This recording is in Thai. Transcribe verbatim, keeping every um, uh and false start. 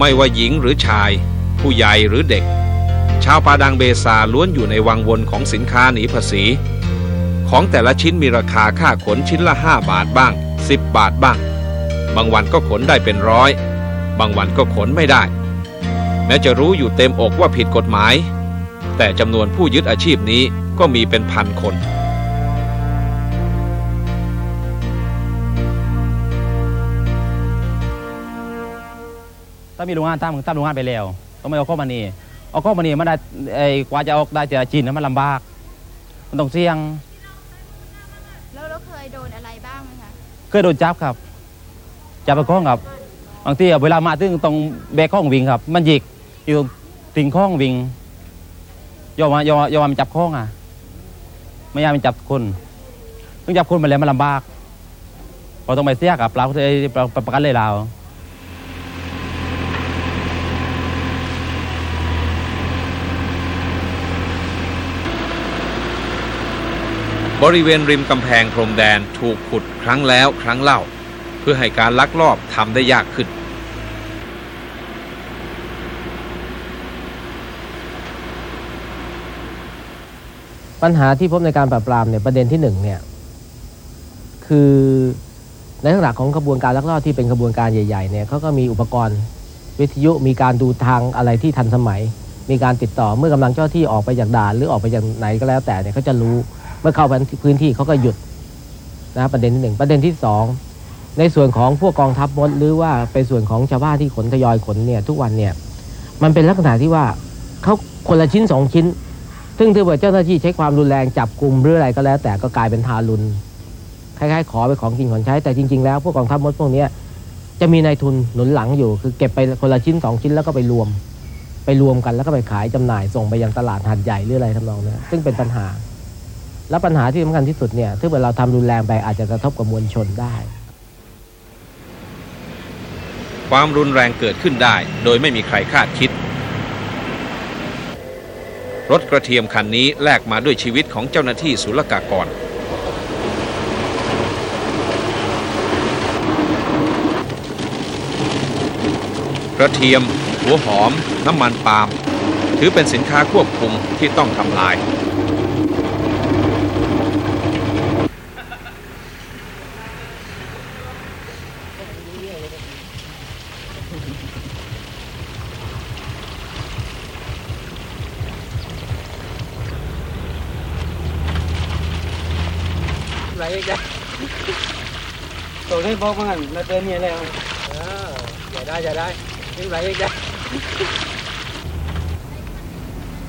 ไม่ว่าหญิงหรือชายผู้ใหญ่หรือเด็กชาวปาดังเบซาล้วนอยู่ในวังวนของสินค้าหนีภาษีของแต่ละชิ้นมีราคาค่าขนชิ้นละห้าบาทบ้างสิบบาทบ้างบางวันก็ขนได้เป็นร้อยบางวันก็ขนไม่ได้แม้จะรู้อยู่เต็มอกว่าผิดกฎหมายแต่จำนวนผู้ยึดอาชีพนี้ก็มีเป็นพันคนถ้ามีโรงงานตั้งตั้งโรงงานไปแล้วต้องไม่เอาข้อมันนี่เอาข้อมันนี่มันได้ไอ้กว่าจะออกได้จากจีนมันลำบากมันต้องเสี่ยงแล้วเราเคยโดนอะไรบ้างไหมคะเคยโดนจับครับจับไปข้องครับบางทีเวลามาถึงตรงแบกข้องวิ่งครับมันหยิกอยู่ติ่งข้องวิ่งยอมมายอมยอมมันจับข้องอ่ะไม่ยอมมันจับคนต้องจับคนมาแล้วมันลำบากพอต้องไปเสียกับเราเราประกันเลยเราบริเวณริมกำแพงพรมแดนถูกขุดครั้งแล้วครั้งเล่าเพื่อให้การลักลอบทำได้ยากขึ้นปัญหาที่พบในการปราบปรามเนี่ยประเด็นที่หนึ่งเนี่ยคือในลักษณะของขบวนการลักลอบที่เป็นขบวนการใหญ่ๆเนี่ยเขาก็มีอุปกรณ์วิทยุมีการดูทางอะไรที่ทันสมัยมีการติดต่อเมื่อกำลังเจ้าที่ออกไปจากด่านหรือออกไปจากไหนก็แล้วแต่เนี่ยเขาจะรู้เมื่อเข้าไปพื้นที่เขาก็หยุดนะประเด็นที่หนึ่งประเด็นที่สองในส่วนของพวกกองทัพมดหรือว่าเป็นส่วนของชาวบ้านที่ขนทยอยขนเนี่ยทุกวันเนี่ยมันเป็นลักษณะที่ว่าเขาคนละชิ้นสองชิ้นซึ่งถ้าเกิดเจ้าหน้าที่ใช้ความรุนแรงจับกลุ่มหรืออะไรก็แล้วแต่ก็กลายเป็นทารุณคล้ายๆขอไปของกินของใช้แต่จริงๆแล้วพวกกองทัพมดพวกนี้จะมีนายทุนหนุนหลังอยู่คือเก็บไปคนละชิ้นสองชิ้นแล้วก็ไปรวมไปรวมกันแล้วก็ไปขายจำหน่ายส่งไปยังตลาดหาดใหญ่หรืออะไรทำนองนั้นซึ่งเป็นปัญหาและปัญหาที่สำคัญที่สุดเนี่ยถ้าเกิดเราทำรุนแรงไปอาจจะกระทบกับมวลชนได้ความรุนแรงเกิดขึ้นได้โดยไม่มีใครคาดคิดรถกระเทียมคันนี้แลกมาด้วยชีวิตของเจ้าหน้าที่ศุลกากรกระเทียมหัวหอมน้ำมันปาล์มถือเป็นสินค้าควบคุมที่ต้องทำลายไรอีกจ้ะตัวให้บอกมันแล้วเดินเนี่ยแล้วอย่าได้อย่าได้นี่ไรอีกจ้ะ